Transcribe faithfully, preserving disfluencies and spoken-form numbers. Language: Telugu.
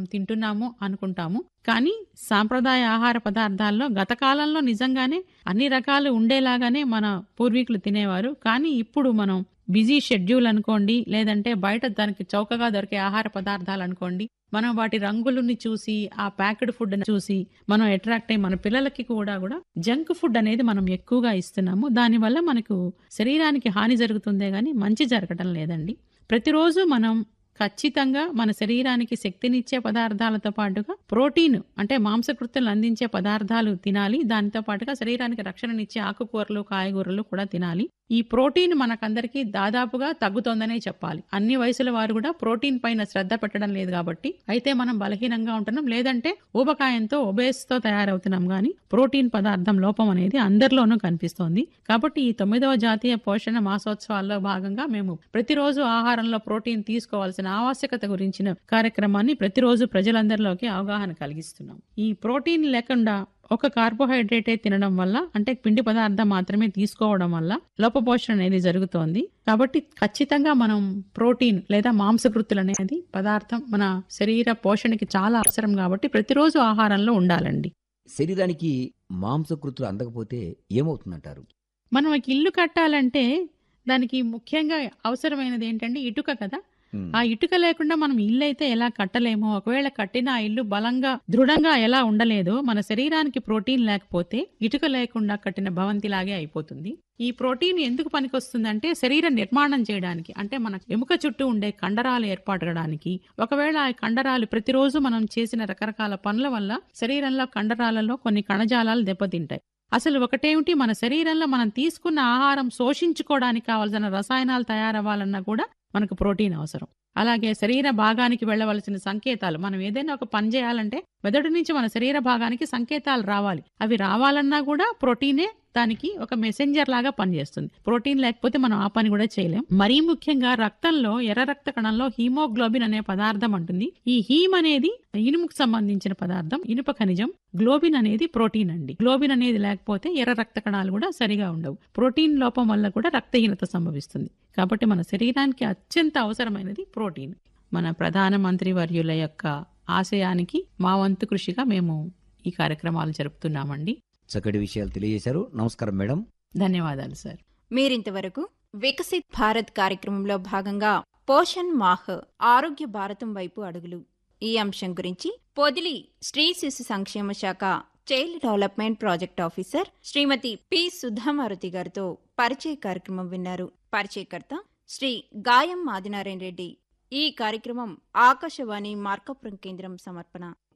తింటున్నాము అనుకుంటాము. కానీ సాంప్రదాయ ఆహార పదార్థాల్లో గత కాలంలో నిజంగానే అన్ని రకాలు ఉండేలాగానే మన పూర్వీకులు తినేవారు. కానీ ఇప్పుడు మనం బిజీ షెడ్యూల్ అనుకోండి, లేదంటే బయట దానికి చౌకగా దొరికే ఆహార పదార్థాలు అనుకోండి, మనం వాటి రంగులని చూసి ఆ ప్యాక్డ్ ఫుడ్ చూసి మనం అట్రాక్ట్ అయ్యి మన పిల్లలకి కూడా కూడా జంక్ ఫుడ్ అనేది మనం ఎక్కువగా ఇస్తున్నాము. దానివల్ల మనకు శరీరానికి హాని జరుగుతుందే గానీ మంచి జరగడం లేదండి. ప్రతిరోజు మనం ఖచ్చితంగా మన శరీరానికి శక్తినిచ్చే పదార్థాలతో పాటుగా ప్రోటీన్ అంటే మాంసకృతులను అందించే పదార్థాలు తినాలి. దానితో పాటుగా శరీరానికి రక్షణనిచ్చే ఆకుకూరలు, కాయగూరలు కూడా తినాలి. ఈ ప్రోటీన్ మనకందరికీ దాదాపుగా తగ్గుతోందనే చెప్పాలి. అన్ని వయసుల వారు కూడా ప్రోటీన్ పైన శ్రద్ధ పెట్టడం లేదు కాబట్టి అయితే మనం బలహీనంగా ఉంటున్నాం, లేదంటే ఊబకాయంతో ఒబేస్ తో తయారవుతున్నాం. గానీ ప్రోటీన్ పదార్థం లోపం అనేది అందరిలోనూ కనిపిస్తోంది. కాబట్టి ఈ తొమ్మిదవ జాతీయ పోషణ మాసోత్సవాల్లో భాగంగా మేము ప్రతిరోజు ఆహారంలో ప్రోటీన్ తీసుకోవాల్సిన ఆవశ్యకత గురించిన కార్యక్రమాన్ని ప్రతిరోజు ప్రజలందరిలోకి అవగాహన కలిగిస్తున్నాం. ఈ ప్రోటీన్ లేకుండా ఒక కార్బోహైడ్రేటే తినడం వల్ల అంటే పిండి పదార్థం మాత్రమే తీసుకోవడం వల్ల లోపపోషణ అనేది జరుగుతోంది. కాబట్టి ఖచ్చితంగా మనం ప్రోటీన్ లేదా మాంసకృతులు అనేది పదార్థం మన శరీర పోషణకి చాలా అవసరం కాబట్టి ప్రతిరోజు ఆహారంలో ఉండాలండి. శరీరానికి మాంసకృతులు అందకపోతే ఏమవుతుందంటారు? మనం ఒక ఇల్లు కట్టాలంటే దానికి ముఖ్యంగా అవసరమైనది ఏంటంటే ఇటుక కదా. ఆ ఇటుక లేకుండా మనం ఇల్లు అయితే ఎలా కట్టలేమో, ఒకవేళ కట్టిన ఆ ఇల్లు బలంగా దృఢంగా ఎలా ఉండలేదో మన శరీరానికి ప్రోటీన్ లేకపోతే ఇటుక లేకుండా కట్టిన భవంతిలాగే అయిపోతుంది. ఈ ప్రోటీన్ ఎందుకు పనికొస్తుందంటే శరీర నిర్మాణం చేయడానికి, అంటే మన ఎముక చుట్టూ ఉండే కండరాలు ఏర్పడడానికి. ఒకవేళ ఆ కండరాలు ప్రతిరోజు మనం చేసిన రకరకాల పనుల వల్ల శరీరంలో కండరాలలో కొన్ని కణజాలాలు దెబ్బతింటాయి. అసలు ఒకటేమిటి, మన శరీరంలో మనం తీసుకున్న ఆహారం శోషించుకోవడానికి కావాల్సిన రసాయనాలు తయారవ్వాలన్నా కూడా మనకు ప్రోటీన్ అవసరం. అలాగే శరీర భాగానికి వెళ్ళవలసిన సంకేతాలు, మనం ఏదైనా ఒక పని చేయాలంటే మెదడు నుంచి మన శరీర భాగానికి సంకేతాలు రావాలి. అవి రావాలన్నా కూడా ప్రోటీనే దానికి ఒక మెసెంజర్ లాగా పనిచేస్తుంది. ప్రోటీన్ లేకపోతే మనం ఆ పని కూడా చేయలేం. మరీ ముఖ్యంగా రక్తంలో ఎర్ర రక్త కణంలో హీమోగ్లోబిన్ అనే పదార్థం ఉంటుంది. ఈ హీమ్ అనేది ఇనుముకు సంబంధించిన పదార్థం, ఇనుప ఖనిజం. గ్లోబిన్ అనేది ప్రోటీన్ అండి. గ్లోబిన్ అనేది లేకపోతే ఎర్ర రక్త కణాలు కూడా సరిగా ఉండవు. ప్రోటీన్ లోపం వల్ల కూడా రక్తహీనత సంభవిస్తుంది. కాబట్టి మన శరీరానికి అత్యంత అవసరమైనది ప్రోటీన్. మన ప్రధానమంత్రి వర్యుల యొక్క ఆశయానికి మా వంతు కృషిగా మేము ఈ కార్యక్రమాలు జరుపుతున్నామండి. చక్కటి విషయాలు తెలియజేశారు. నమస్కారం మేడం. ధన్యవాదాలు సార్. మీరింతవరకు వికసిత్ భారత్ కార్యక్రమంలో భాగంగా పోషణ్ మాహ్ ఆరోగ్య భారతం వైపు అడుగులు ఈ అంశం గురించి పొదిలి స్త్రీ శిశు సంక్షేమ శాఖ చైల్డ్ డెవలప్మెంట్ ప్రాజెక్ట్ ఆఫీసర్ శ్రీమతి పి సుధామారుతి గారితో పరిచయ కార్యక్రమం విన్నారు. పరిచయకర్త శ్రీ గాయం ఆదినారాయణ రెడ్డి. ఈ కార్యక్రమం ఆకాశవాణి మార్కాపురం కేంద్రం సమర్పణ.